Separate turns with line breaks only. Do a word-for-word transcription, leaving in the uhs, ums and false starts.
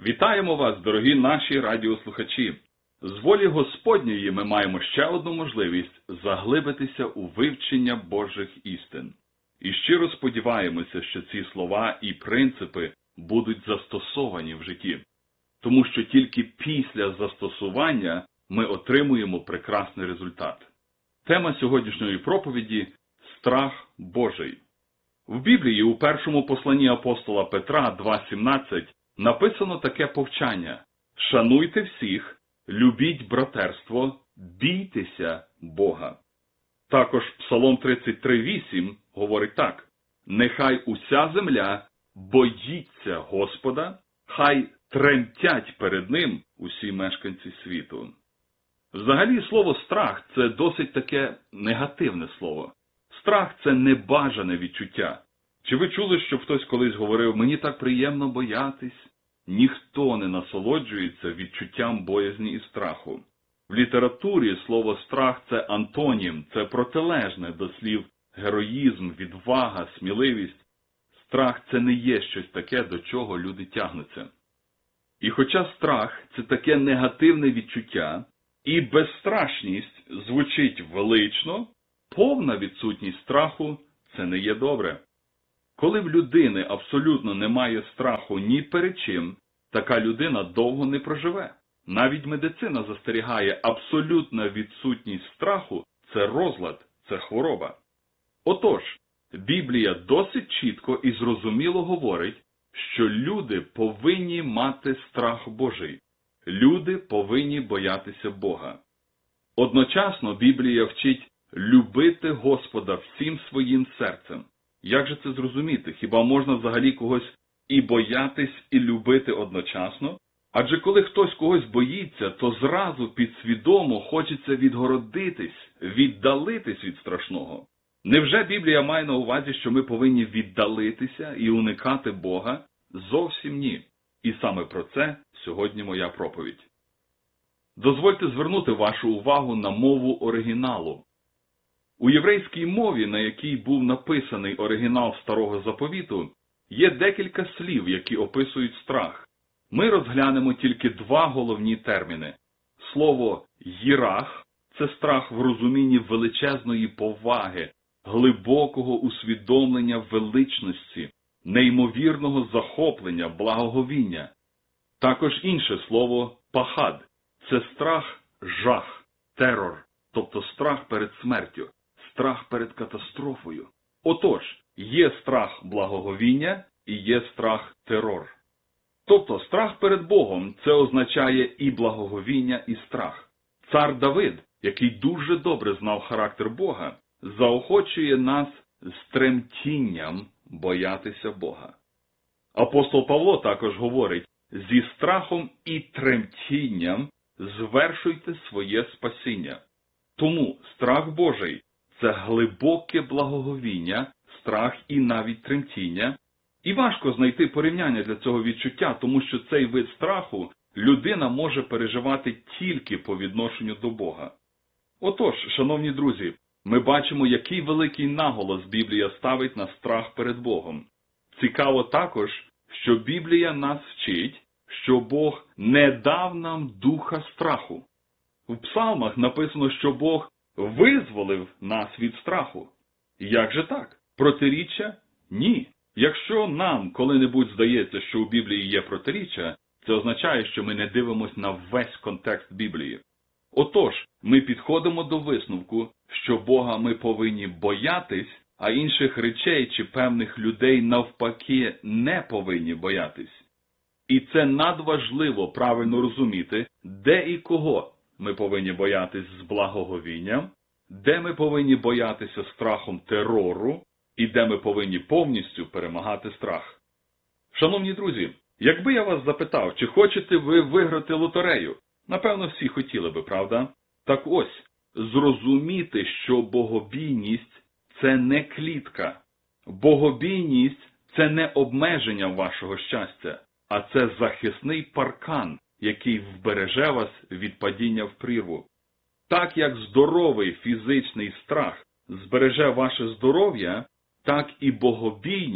Вітаємо вас, дорогі наші радіослухачі! З волі Господньої ми маємо ще одну можливість заглибитися у вивчення Божих істин. І щиро сподіваємося, що ці слова і принципи будуть застосовані в житті. Тому що тільки після застосування ми отримуємо прекрасний результат. Тема сьогоднішньої проповіді – страх Божий. В Біблії у першому посланні апостола Петра два сімнадцять написано таке повчання: «Шануйте всіх, любіть братерство, бійтеся Бога». Також Псалом тридцять три вісім говорить так: «Нехай уся земля боїться Господа, хай тремтять перед Ним усі мешканці світу». Взагалі, слово «страх» – це досить таке негативне слово. Страх – це небажане відчуття. Чи ви чули, що хтось колись говорив: «Мені так приємно боятись»? Ніхто не насолоджується відчуттям боязні і страху. В літературі слово «страх» – це антонім, це протилежне до слів героїзм, відвага, сміливість. Страх – це не є щось таке, до чого люди тягнуться. І хоча страх – це таке негативне відчуття, і безстрашність звучить велично, повна відсутність страху – це не є добре. Коли в людини абсолютно немає страху ні перед чим, така людина довго не проживе. Навіть медицина застерігає: абсолютна відсутність страху – це розлад, це хвороба. Отож, Біблія досить чітко і зрозуміло говорить, що люди повинні мати страх Божий. Люди повинні боятися Бога. Одночасно Біблія вчить любити Господа всім своїм серцем. Як же це зрозуміти? Хіба можна взагалі когось і боятись, і любити одночасно? Адже коли хтось когось боїться, то зразу підсвідомо хочеться відгородитись, віддалитись від страшного. Невже Біблія має на увазі, що ми повинні віддалитися і уникати Бога? Зовсім ні. І саме про це сьогодні моя проповідь. Дозвольте звернути вашу увагу на мову оригіналу. У єврейській мові, на якій був написаний оригінал Старого Заповіту, є декілька слів, які описують страх. Ми розглянемо тільки два головні терміни. Слово «їрах» – це страх в розумінні величезної поваги, глибокого усвідомлення величності, неймовірного захоплення, благоговіння. Також інше слово «пахад» – це страх, жах, терор, тобто страх перед смертю, страх перед катастрофою. Отож, є страх благоговіння і є страх терор. Тобто страх перед Богом – це означає і благоговіння, і страх. Цар Давид, який дуже добре знав характер Бога, заохочує нас з тремтінням боятися Бога. Апостол Павло також говорить: «Зі страхом і тремтінням звершуйте своє спасіння». Тому страх Божий – це глибоке благоговіння, страх і навіть тремтіння. І важко знайти порівняння для цього відчуття, тому що цей вид страху людина може переживати тільки по відношенню до Бога. Отож, шановні друзі, ми бачимо, який великий наголос Біблія ставить на страх перед Богом. Цікаво також, що Біблія нас вчить, що Бог не дав нам духа страху. В псалмах написано, що Бог визволив нас від страху. Як же так? Протиріччя? Ні. Якщо нам коли-небудь здається, що у Біблії є протиріччя, це означає, що ми не дивимося на весь контекст Біблії. Отож, ми підходимо до висновку, що Бога ми повинні боятись, а інших речей чи певних людей навпаки не повинні боятись. І це надважливо правильно розуміти, де і кого ми повинні боятись з благоговінням, де ми повинні боятися страхом терору, і де ми повинні повністю перемагати страх. Шановні друзі, якби я вас запитав, чи хочете ви виграти лотерею? Напевно, всі хотіли би, правда? Так ось, зрозуміти, що богобійність – це не клітка. Богобійність – це не обмеження вашого щастя, а це захисний паркан, який вбереже вас від падіння в прірву. Так як здоровий фізичний страх збереже ваше здоров'я, так і богобійність